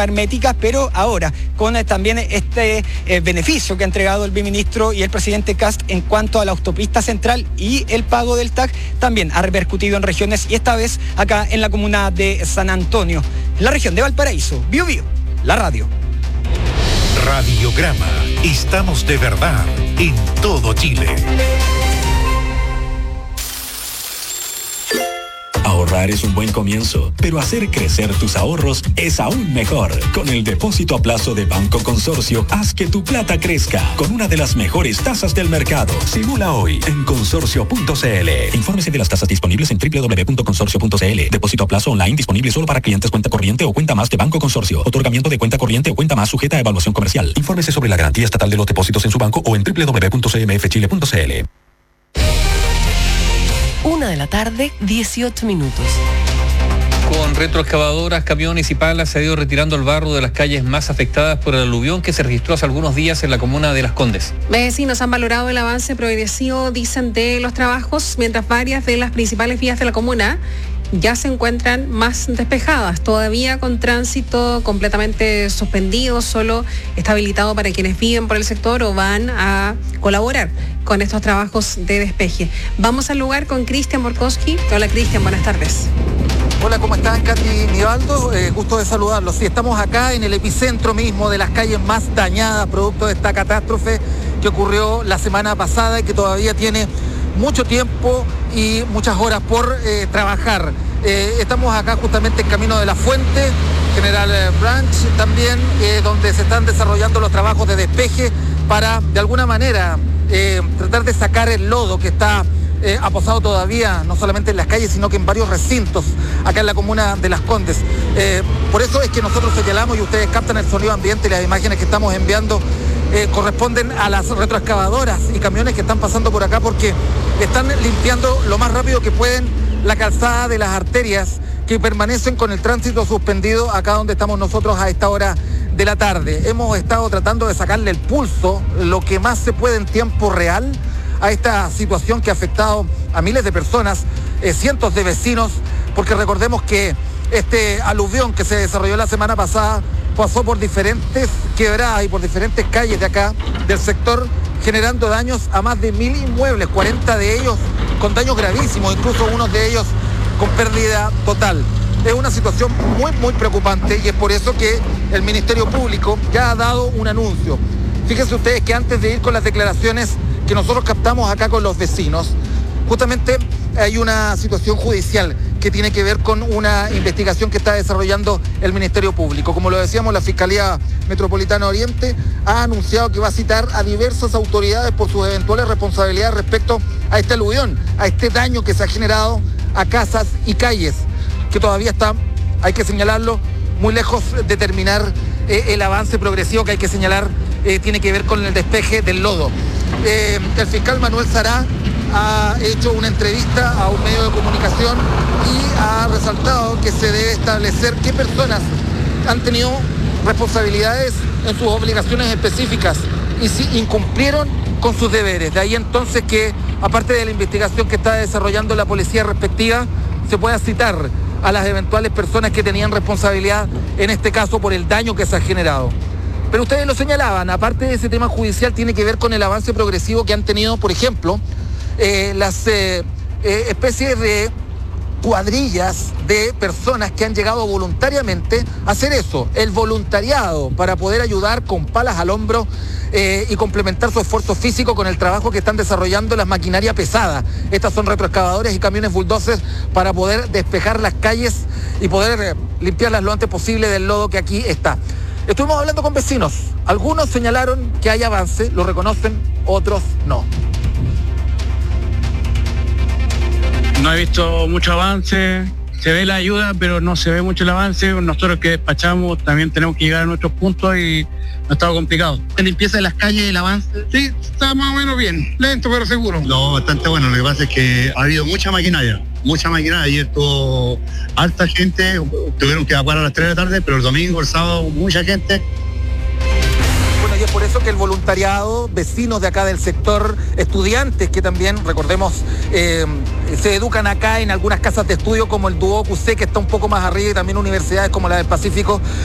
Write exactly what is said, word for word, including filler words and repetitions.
herméticas, pero ahora con eh, también este eh, beneficio que ha entregado el viceministro y el presidente Kast en cuanto a la autopista central y el pago del T A C, también ha repercutido en regiones y esta vez acá en la comuna de San Antonio, en la región de Valparaíso. Bio Bio, la radio. Radiograma, estamos de verdad en todo Chile. Ahorrar es un buen comienzo, pero hacer crecer tus ahorros es aún mejor. Con el depósito a plazo de Banco Consorcio, haz que tu plata crezca con una de las mejores tasas del mercado. Simula hoy en consorcio punto c l. Infórmese de las tasas disponibles en doble u doble u doble u punto consorcio punto c l. Depósito a plazo online disponible solo para clientes cuenta corriente o cuenta más de Banco Consorcio. Otorgamiento de cuenta corriente o cuenta más sujeta a evaluación comercial. Infórmese sobre la garantía estatal de los depósitos en su banco o en doble u doble u doble u punto c m f chile punto c l. Una de la tarde, dieciocho minutos. Con retroexcavadoras, camiones y palas se ha ido retirando el barro de las calles más afectadas por el aluvión que se registró hace algunos días en la comuna de Las Condes. Vecinos han valorado el avance progresivo, dicen, de los trabajos, mientras varias de las principales vías de la comuna ya se encuentran más despejadas, todavía con tránsito completamente suspendido, solo está habilitado para quienes viven por el sector o van a colaborar con estos trabajos de despeje. Vamos al lugar con Cristian Borkowski. Hola Cristian, buenas tardes. Hola, ¿cómo están, Katy y Nivaldo? Eh, gusto de saludarlos. Sí, estamos acá en el epicentro mismo de las calles más dañadas, producto de esta catástrofe que ocurrió la semana pasada y que todavía tiene mucho tiempo y muchas horas por eh, trabajar. Eh, estamos acá justamente en Camino de la Fuente, General Branch también, eh, donde se están desarrollando los trabajos de despeje para, de alguna manera, eh, tratar de sacar el lodo que está eh, aposado todavía, no solamente en las calles, sino que en varios recintos acá en la comuna de Las Condes. Eh, por eso es que nosotros señalamos, y ustedes captan el sonido ambiente y las imágenes que estamos enviando, Eh, corresponden a las retroexcavadoras y camiones que están pasando por acá porque están limpiando lo más rápido que pueden la calzada de las arterias que permanecen con el tránsito suspendido acá donde estamos nosotros a esta hora de la tarde. Hemos estado tratando de sacarle el pulso, lo que más se puede en tiempo real, a esta situación que ha afectado a miles de personas, eh, cientos de vecinos, porque recordemos que este aluvión que se desarrolló la semana pasada pasó por diferentes quebradas y por diferentes calles de acá, del sector, generando daños a más de mil inmuebles, cuarenta de ellos con daños gravísimos, incluso unos de ellos con pérdida total. Es una situación muy, muy preocupante y es por eso que el Ministerio Público ya ha dado un anuncio. Fíjense ustedes que antes de ir con las declaraciones que nosotros captamos acá con los vecinos, justamente hay una situación judicial que tiene que ver con una investigación que está desarrollando el Ministerio Público. Como lo decíamos, la Fiscalía Metropolitana Oriente ha anunciado que va a citar a diversas autoridades por sus eventuales responsabilidades respecto a este aluvión, a este daño que se ha generado a casas y calles, que todavía está, hay que señalarlo, muy lejos de terminar eh, el avance progresivo que hay que señalar, eh, tiene que ver con el despeje del lodo. Eh, el fiscal Manuel Sará ha hecho una entrevista a un medio de comunicación y ha resaltado que se debe establecer qué personas han tenido responsabilidades en sus obligaciones específicas y si incumplieron con sus deberes. De ahí entonces que, aparte de la investigación que está desarrollando la policía respectiva, se pueda citar a las eventuales personas que tenían responsabilidad, en este caso por el daño que se ha generado. Pero ustedes lo señalaban, aparte de ese tema judicial, tiene que ver con el avance progresivo que han tenido, por ejemplo, Eh, las eh, eh, especies de cuadrillas de personas que han llegado voluntariamente a hacer eso, el voluntariado, para poder ayudar con palas al hombro eh, y complementar su esfuerzo físico con el trabajo que están desarrollando las maquinarias pesadas. Estas son retroexcavadores y camiones bulldozers para poder despejar las calles y poder eh, limpiarlas lo antes posible del lodo que aquí está. Estuvimos hablando con vecinos, algunos señalaron que hay avance, lo reconocen, otros no. No he visto mucho avance, se ve la ayuda, pero no se ve mucho el avance. Nosotros que despachamos también tenemos que llegar a nuestros puntos y ha estado complicado. ¿La limpieza de las calles, el avance? Sí, está más o menos bien, lento pero seguro. No, bastante bueno, lo que pasa es que ha habido mucha maquinaria, mucha maquinaria. Ayer estuvo alta gente, tuvieron que evacuar a las tres de la tarde, pero el domingo, el sábado, mucha gente. Y es por eso que el voluntariado, vecinos de acá del sector, estudiantes que también, recordemos, eh, se educan acá en algunas casas de estudio como el Duoc U C, que está un poco más arriba, y también universidades como la del Pacífico,